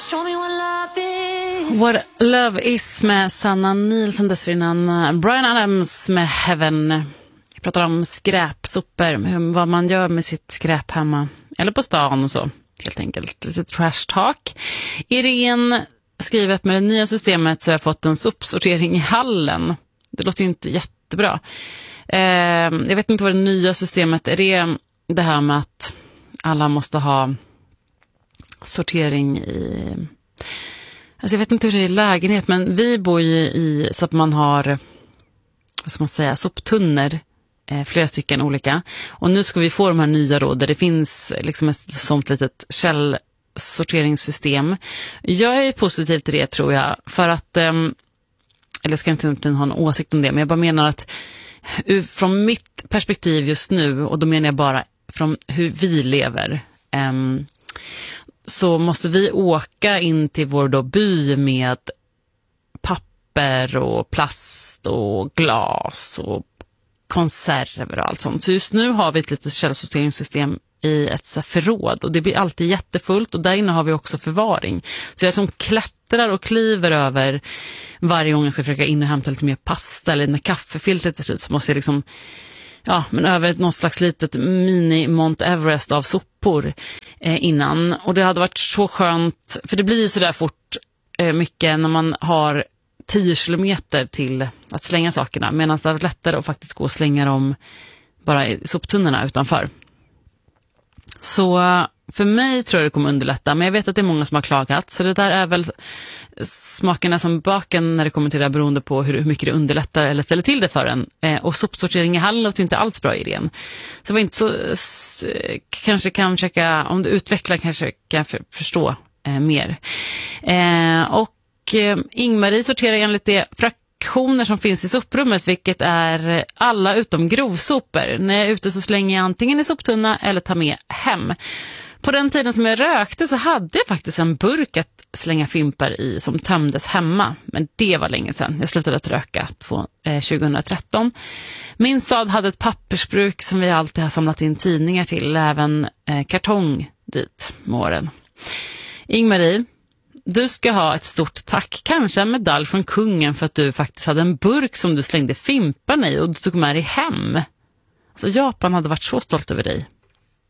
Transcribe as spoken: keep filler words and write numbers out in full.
Show me what love is. What Love Is med Sanna Nielsen, dessförinnan Bryan Adams med Heaven. Vi pratar om skräpsopor, vad man gör med sitt skräp hemma eller på stan och så, helt enkelt. Lite trash talk. Irene skriver med det nya systemet så har jag fått en sopsortering i hallen. Det låter ju inte jättebra. Eh, jag vet inte vad det nya systemet är. Det, det här med att alla måste ha sortering i... Alltså jag vet inte hur det är i lägenhet, men vi bor ju i så att man har, vad ska man säga, soptunnor, eh, flera stycken olika. Och nu ska vi få de här nya då, där det finns liksom ett sånt litet källsorteringssystem. Jag är positiv till det, tror jag, för att, eh, eller jag ska inte, inte ha en åsikt om det, men jag bara menar att från mitt perspektiv just nu, och då menar jag bara från hur vi lever, eh, så måste vi åka in till vår då by med papper och plast och glas och konserver och allt sånt. Så just nu har vi ett litet källsorteringssystem i ett så förråd, och det blir alltid jättefullt, och där inne har vi också förvaring. Så jag som klättrar och kliver över varje gång jag ska försöka in och hämta lite mer pasta, eller när kaffefiltret är slut så måste jag liksom, ja, men över något slags litet mini Mount Everest av sopor eh, innan. Och det hade varit så skönt, för det blir ju så där fort eh, mycket när man har tio kilometer till att slänga sakerna, medan det är lättare att faktiskt gå och slänga dem bara i soptunnorna utanför. Så för mig tror jag det kommer underlätta, men jag vet att det är många som har klagat, så det där är väl smakerna som baken när det kommer till det, beroende på hur, hur mycket det underlättar eller ställer till det för en. Eh, och sopsortering i hallen låter inte alls bra idén. Så det var inte så, s, kanske kan försöka, om du utvecklar kanske kan för, förstå eh, mer. Eh, och eh, Ingmarie sorterar enligt det fraktioner som finns i soprummet, vilket är alla utom grovsopor. När jag är ute så slänger jag antingen i soptunna eller tar med hem. På den tiden som jag rökte så hade jag faktiskt en burk att slänga fimpar i som tömdes hemma. Men det var länge sedan. Jag slutade att röka tjugohundratretton. Min stad hade ett pappersbruk som vi alltid har samlat in tidningar till. Även eh, kartong dit med åren. Ingmarie, du ska ha ett stort tack. Kanske en medalj från kungen för att du faktiskt hade en burk som du slängde fimparna i och du tog med dig hem. Alltså Japan hade varit så stolt över dig.